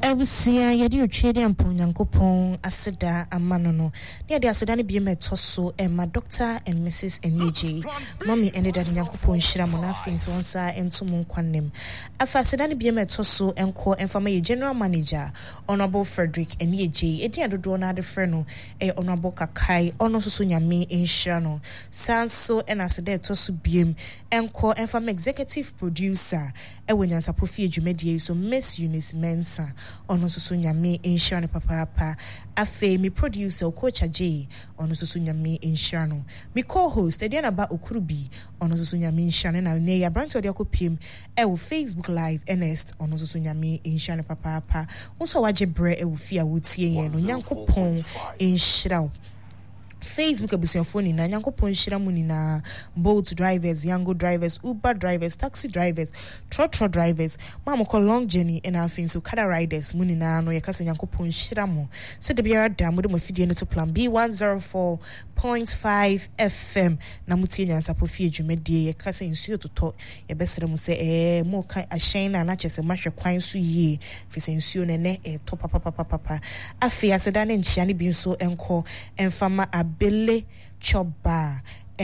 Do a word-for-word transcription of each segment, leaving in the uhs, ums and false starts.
Ebusia yedi ochede ampo nyankopon aseda amano no. Ne de aseda ne bie metoso e ma Doctor and Missus Enyeji. Mommy ended at nyankopon shira monafi so onsa entum nkwanem. Afa aseda ne bie metoso enko enfama ye General Manager Honorable Frederick Enyeji. Edi adodo na de frɛ no e Honorable Kakai ono so so nyame enhia no. Sanso en aseda etoso biem enko enfama Executive Producer e wenyansapo fie dwumadie so Miss Eunice Mensa ono susu nyame enhia no papa afe mi producer Coach J ono susu nyame enhia no mi co-host Ediana Ba Okurubi ono susu nyame enhia no na ne ya branch odi akopiem e wo Facebook live Ernest ono susu nyame enhia no papa unso waje bre e wo fie a wotie ye no nyankopon enhia Facebook abusiafo ni na nyankopon hyira mu ni na boat drivers, Yango drivers, Uber drivers, taxi drivers, trotro drivers, mama ko long journey and afin so kada riders mu ni na no yakasa nyankopon hyira mu. Se de biara da mu de mafidie no to plan B one oh four point five F M na mutie nyansa po fie dwumadie yakasa nsuo toto ye besere mu se eh mo kan ahyen na na chese mahwe kwan so yie fi se nsuo ne ne eh to papa papa papa afi aseda ne nchia ne bi nso enko enfama Bele choba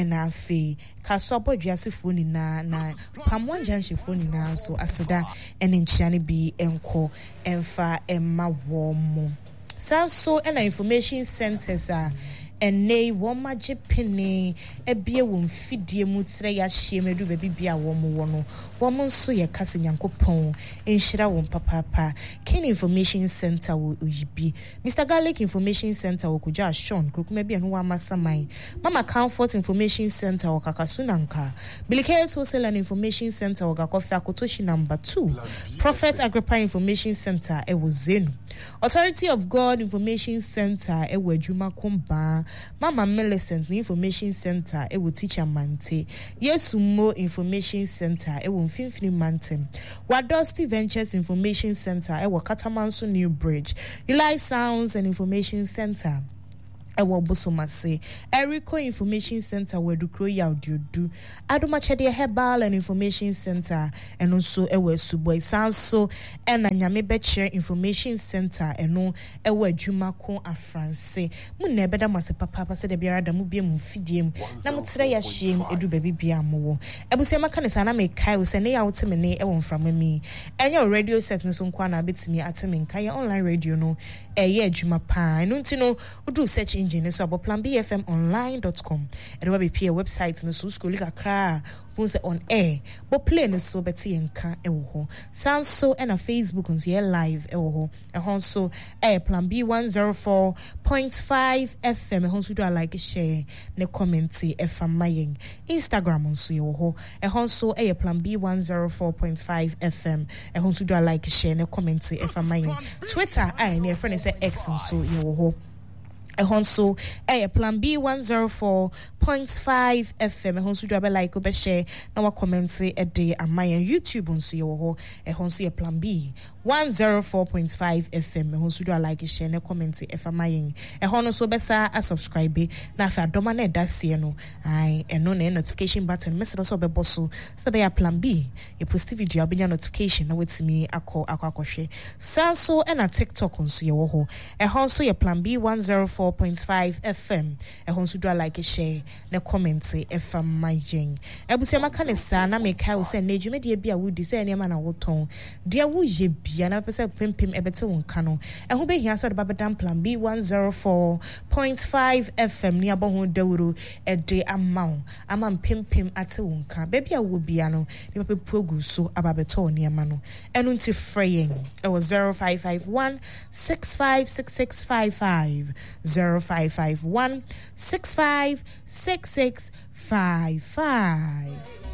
enafe kaso abodwiase foni na na pamwanja nhye foni na so aseda ene nchia ne bi enko emfa emma womo sanso ena information centers a ene womaje pene ebie wo mfidie mu tire ya hye medu ba bibia wo mo wo no wo mo nso ye kase nyankopon enhyira wo papa kin information center wo oyibi Mister Garlic Information Center wo kuja Sean krokuma bia no wa masamai Mama Comfort Information Center wo kakasunanka Bilike Social and Information Center wo gakofa akotoshi number two Prophet Agrippa Information Center e wo Zenu Authority of God Information Center e wo adwuma komba Mama Millicent Information Center e wo Teacher Mante Yesumo Information Center e wo Mfimfini Mantem Wadosti Ventures Information Center e wo Katamanso New Bridge Eli Sounds and Information Center ewo Bosomase Erico Information Center where do crow ya du Adomachede Herbal and Information Center and also ewo Suboy Sanso and Nyame Beche Information Center and no ewo Adwumako Afranse mu na beda mase papa se de biara da mu bia mu fidiem na mu tire ya hiem edu baby bia mo ebusia maka ne sana me kai wo se ne ya woteme ne ewo mframami enye radio set no so nkwa na betimi ateme nkai online radio no eye adwuma pa enu ntino udu search engine so abo plan b f m online dot com and we be website no so school ka kra punse on air bo play no so beti enka ewo ho sanso and a Facebook on here live ewo ho e hon so eh plan B one oh four point five F M e hon so do like share ne comment e famayen Instagram on so ewo ho e hon so eh plan B one oh four point five F M e hon so do like share ne comment e famayen Twitter ai ne friend say X on so ewo ho ehon so eh plan B one oh four point five F M ehon so do like obe share na wa comment e de amayan YouTube on so yo ho ehon so plan B one oh four point five F M ehon so do like share na comment e famayan ehon so be sa a subscribe na fa doma na da se no ai eno na notification button message so be boso so be plan B you post video abenya notification na wetimi akọ akọ akọhwe sanso e na TikTok on so yo ho ehon so plan B one oh four point five F M ehon so do like share na comment e famayan ebusia maka ne sa na meka wo se na dwumade bia wo di se ne ma na wo ton de wo ye bia na pese pempem ebete wo nka no eho be hia so de babedam plan B one oh four point five F M ni aboho dawuro e de amaw ama pempem ate wo nka ba bia wo bia no ni pape progu so ababeto ne ma no eno nti freeing e was zero five five one six five six six five five zero five five one six five six six five five